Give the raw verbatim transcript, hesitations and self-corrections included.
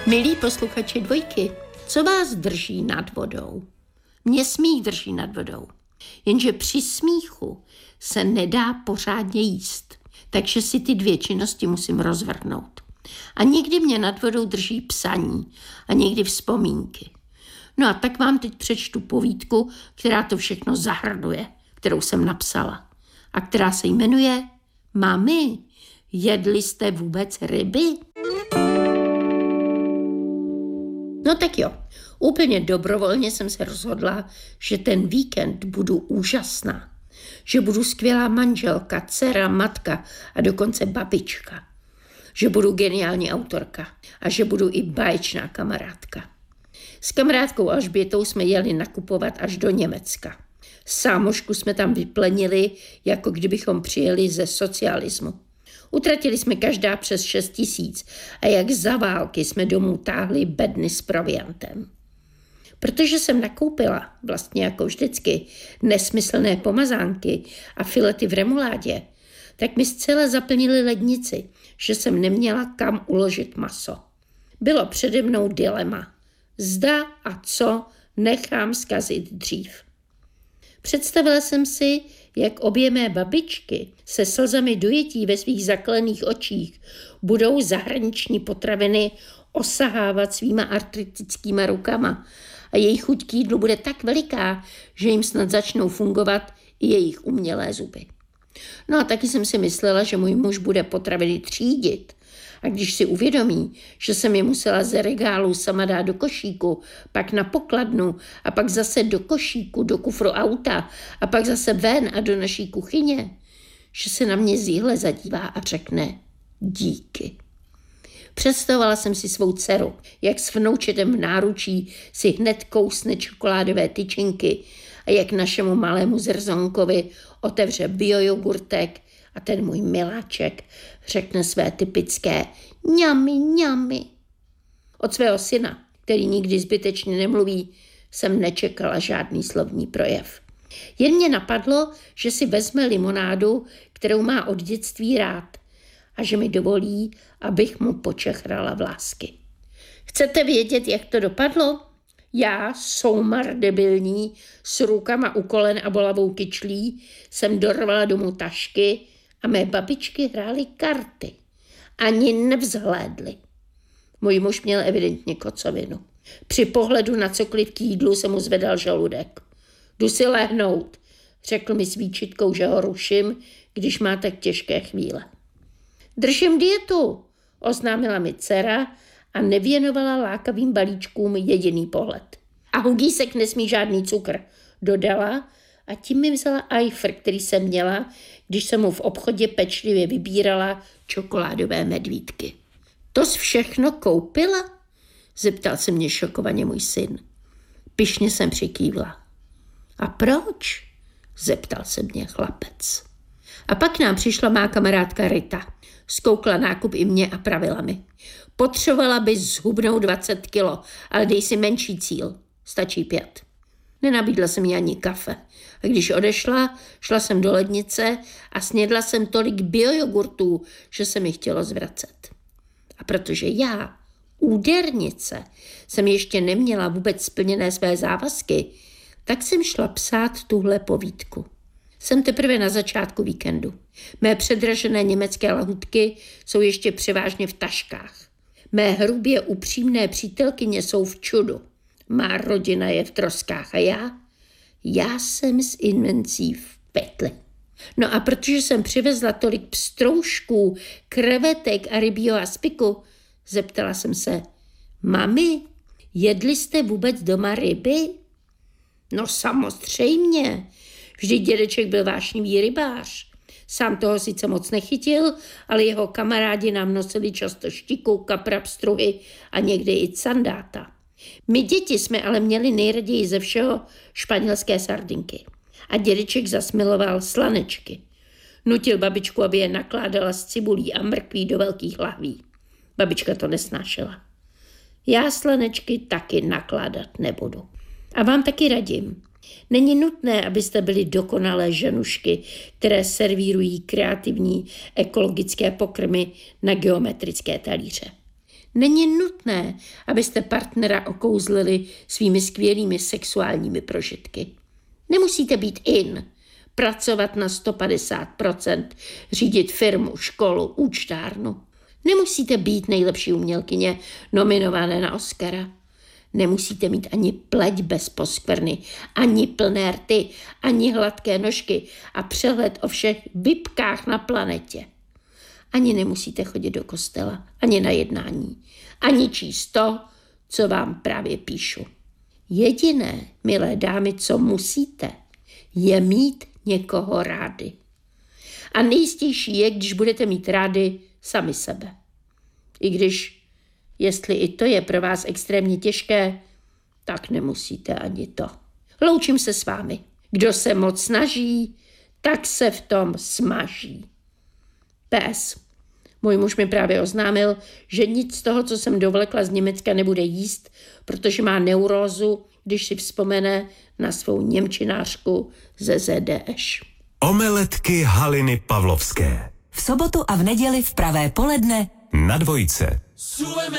Milí posluchači Dvojky, co vás drží nad vodou? Mě smích drží nad vodou, jenže při smíchu se nedá pořádně jíst, takže si ty dvě činnosti musím rozvrhnout. A někdy mě nad vodou drží psaní a někdy vzpomínky. No a tak vám teď přečtu povídku, která to všechno zahrnuje, kterou jsem napsala a která se jmenuje Mami, jedli jste vůbec ryby? No tak jo, úplně dobrovolně jsem se rozhodla, že ten víkend budu úžasná. Že budu skvělá manželka, dcera, matka a dokonce babička. Že budu geniální autorka a že budu i báječná kamarádka. S kamarádkou Alžbětou jsme jeli nakupovat až do Německa. Sámošku jsme tam vyplenili, jako kdybychom přijeli ze socialismu. Utratili jsme každá přes šest tisíc a jak za války jsme domů táhli bedny s proviantem. Protože jsem nakoupila, vlastně jako vždycky, nesmyslné pomazánky a filety v remuládě, tak mi zcela zaplnili lednici, že jsem neměla kam uložit maso. Bylo přede mnou dilema. Zda a co nechám zkazit dřív. Představila jsem si, jak obě mé babičky se slzami dojetí ve svých zaklených očích budou zahraniční potraviny osahávat svýma artritickýma rukama a jejich chuť k jídlu bude tak veliká, že jim snad začnou fungovat i jejich umělé zuby. No a taky jsem si myslela, že můj muž bude potraviny třídit. A když si uvědomí, že jsem je musela ze regálu sama dát do košíku, pak na pokladnu a pak zase do košíku, do kufru auta a pak zase ven a do naší kuchyně, že se na mě zíhle zadívá a řekne díky. Představovala jsem si svou dceru, jak s vnoučetem v náručí si hned kousne čokoládové tyčinky a jak našemu malému zrzonkovi otevře biojogurtek a ten můj miláček řekne své typické ňami, ňami. Od svého syna, který nikdy zbytečně nemluví, jsem nečekala žádný slovní projev. Jen mě napadlo, že si vezme limonádu, kterou má od dětství rád a že mi dovolí, abych mu počechrala vlásky. Chcete vědět, jak to dopadlo? Já, soumar debilní, s rukama u kolen a bolavou kyčlí, jsem dorvala domů tašky a mé babičky hrály karty. Ani nevzhlédly. Můj muž měl evidentně kocovinu. Při pohledu na cokoliv k jídlu se mu zvedal žaludek. Jdu si lehnout, řekl mi s výčitkou, že ho ruším, když má tak těžké chvíle. Držím dietu, oznámila mi dcera a nevěnovala lákavým balíčkům jediný pohled. A hugísek nesmí žádný cukr, dodala a tím mi vzala ajfr, který jsem měla, když jsem mu v obchodě pečlivě vybírala čokoládové medvídky. To jsi všechno koupila? Zeptal se mě šokovaně můj syn. Pyšně jsem přikývla. A proč? Zeptal se mě chlapec. A pak nám přišla má kamarádka Rita. Zkoukla nákup i mě a pravila mi. Potřebovala bys zhubnout dvacet kilo, ale dej si menší cíl. Stačí pět. Nenabídla jsem jí ani kafe. A když odešla, šla jsem do lednice a snědla jsem tolik biojogurtů, že se mi chtělo zvracet. A protože já, údernice, jsem ještě neměla vůbec splněné své závazky, tak jsem šla psát tuhle povídku. Jsem teprve na začátku víkendu. Mé předražené německé lahůdky jsou ještě převážně v taškách. Mé hrubě upřímné přítelkyně jsou v čudu. Má rodina je v troskách a já? Já jsem s invencí v pytli. No a protože jsem přivezla tolik pstroušků, krevetek a rybího aspiku, zeptala jsem se, mami, jedli jste vůbec doma ryby? No samozřejmě, vždyť dědeček byl vášnivý rybář. Sám toho sice moc nechytil, ale jeho kamarádi nám nosili často štiku, kapra, pstruhy a někdy i candáta. My děti jsme ale měli nejraději ze všeho španělské sardinky. A dědeček zasmiloval slanečky. Nutil babičku, aby je nakládala s cibulí a mrkví do velkých lahví. Babička to nesnášela. Já slanečky taky nakládat nebudu. A vám taky radím. Není nutné, abyste byli dokonalé ženušky, které servírují kreativní ekologické pokrmy na geometrické talíře. Není nutné, abyste partnera okouzlili svými skvělými sexuálními prožitky. Nemusíte být in, pracovat na sto padesát procent, řídit firmu, školu, účtárnu. Nemusíte být nejlepší umělkyně nominované na Oscara. Nemusíte mít ani pleť bez poskvrny, ani plné rty, ani hladké nožky a přehled o všech vipkách na planetě. Ani nemusíte chodit do kostela, ani na jednání, ani číst to, co vám právě píšu. Jediné, milé dámy, co musíte, je mít někoho rády. A nejistější je, když budete mít rády sami sebe. I když, jestli i to je pro vás extrémně těžké, tak nemusíte ani to. Loučím se s vámi. Kdo se moc snaží, tak se v tom smaží. P S. Můj muž mi právě oznámil, že nic z toho, co jsem dovlekla z Německa, nebude jíst, protože má neurózu, když si vzpomene na svou němčinářku ze Z D Š. Omeletky Haliny Pavlovské. V sobotu a v neděli v pravé poledne Na Dvojce.